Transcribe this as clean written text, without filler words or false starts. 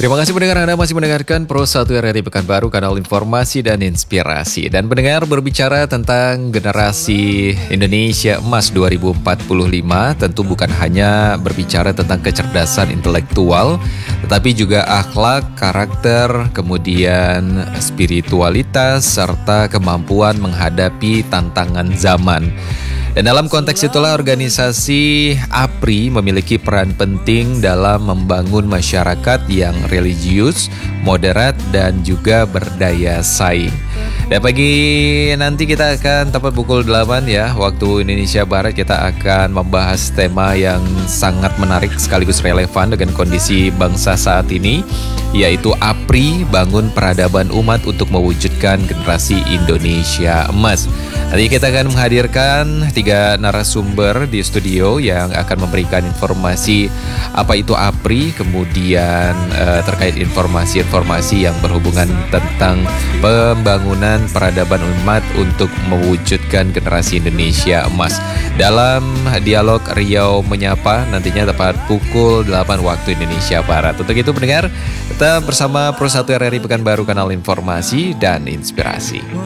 Terima kasih pendengar, Anda masih mendengarkan Pro 1 RRI Pekanbaru, kanal informasi dan inspirasi. Dan pendengar, berbicara tentang generasi Indonesia Emas 2045, tentu bukan hanya berbicara tentang kecerdasan intelektual, tetapi juga akhlak, karakter, kemudian spiritualitas, serta kemampuan menghadapi tantangan zaman. Dan dalam konteks itulah organisasi APRI memiliki peran penting dalam membangun masyarakat yang religius, moderat, dan juga berdaya saing. Dan pagi nanti kita akan tepat pukul 8 ya, waktu Indonesia Barat, kita akan membahas tema yang sangat menarik sekaligus relevan dengan kondisi bangsa saat ini, yaitu APRI, bangun peradaban umat untuk mewujudkan generasi Indonesia Emas. Nanti kita akan menghadirkan 3 narasumber di studio yang akan memberikan informasi apa itu APRI, kemudian terkait informasi-informasi yang berhubungan tentang pembangunan peradaban umat untuk mewujudkan generasi Indonesia Emas. Dalam dialog Riau Menyapa nantinya tepat pukul 8 waktu Indonesia Barat. Untuk itu pendengar, tetap bersama Pro 1 RRI Pekanbaru, kanal informasi dan inspirasi.